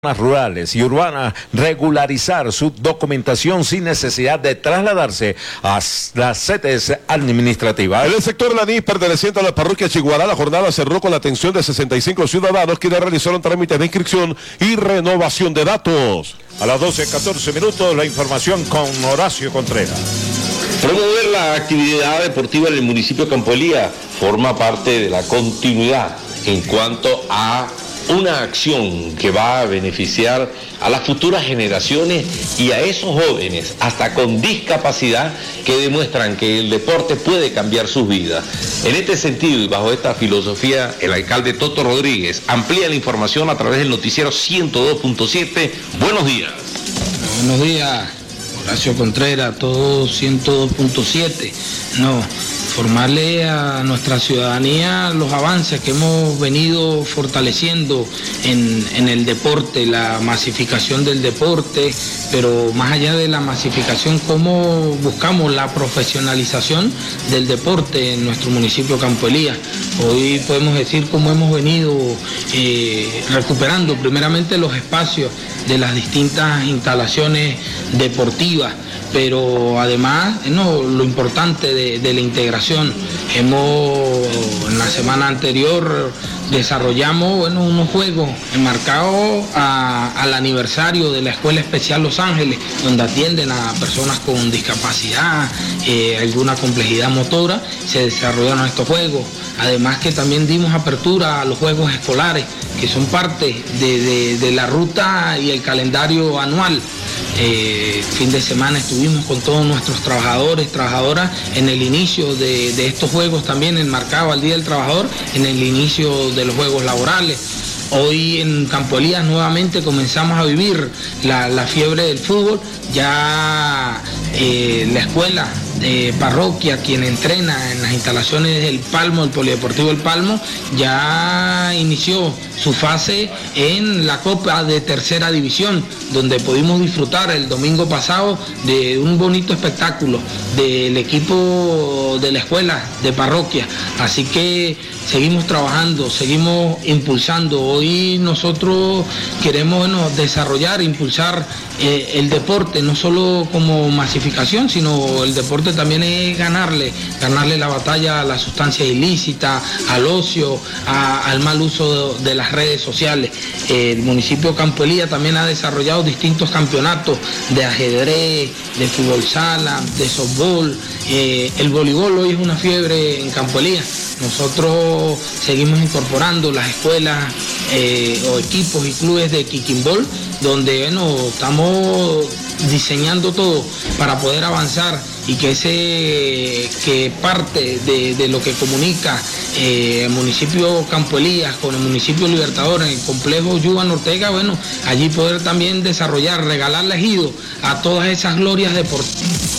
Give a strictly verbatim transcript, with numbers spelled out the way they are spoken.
rurales y urbanas regularizar su documentación sin necesidad de trasladarse a las sedes administrativas. En el sector Laní, perteneciente a la parroquia Chiguará, la jornada cerró con la atención de sesenta y cinco ciudadanos quienes realizaron trámites de inscripción y renovación de datos. A las doce catorce minutos, la información con Horacio Contreras. Promover la actividad deportiva en el municipio de Campo Elías forma parte de la continuidad en cuanto a una acción que va a beneficiar a las futuras generaciones y a esos jóvenes, hasta con discapacidad, que demuestran que el deporte puede cambiar sus vidas. En este sentido y bajo esta filosofía, el alcalde Toto Rodríguez amplía la información a través del noticiero ciento dos punto siete. Buenos días. Buenos días, Horacio Contreras, todo ciento dos punto siete. No, formarle a nuestra ciudadanía los avances que hemos venido fortaleciendo en, en el deporte, la masificación del deporte, pero más allá de la masificación, cómo buscamos la profesionalización del deporte en nuestro municipio Campo Elías. Hoy podemos decir cómo hemos venido eh, recuperando primeramente los espacios de las distintas instalaciones deportivas, pero además no, lo importante de, de la integración. Hemos, en la semana anterior desarrollamos bueno, unos juegos enmarcados a, al aniversario de la Escuela Especial Los Ángeles, donde atienden a personas con discapacidad, eh, alguna complejidad motora. Se desarrollaron estos juegos. Además que también dimos apertura a los juegos escolares, que son parte de, de, de la ruta y el calendario anual. Eh, fin de semana estuvimos con todos nuestros trabajadores, trabajadoras en el inicio de, de estos juegos, también enmarcado al Día del Trabajador, en el inicio de los juegos laborales. Hoy en Campo Elías nuevamente comenzamos a vivir la, la fiebre del fútbol. Ya eh, la escuela de parroquia, quien entrena en las instalaciones del Palmo, el Polideportivo El Palmo, ya inició su fase en la Copa de Tercera División, donde pudimos disfrutar el domingo pasado de un bonito espectáculo del equipo de la escuela de parroquia. Así que seguimos trabajando, seguimos impulsando. Hoy nosotros queremos bueno, desarrollar, impulsar eh, el deporte, no solo como masificación, sino el deporte también es ganarle, ganarle la batalla a la sustancia ilícita, al ocio, a, al mal uso de, de las redes sociales. Eh, el municipio de Campo Elías también ha desarrollado distintos campeonatos de ajedrez, de fútbol sala, de softball. Eh, el voleibol hoy es una fiebre en Campo Elías. Nosotros seguimos incorporando las escuelas eh, o equipos y clubes de kicking-ball, donde bueno, estamos diseñando todo para poder avanzar y que ese que parte de, de lo que comunica eh, el municipio Campo Elías con el municipio Libertador en el complejo Yuvan Ortega, bueno, allí poder también desarrollar, regalarle ejido a todas esas glorias deportivas.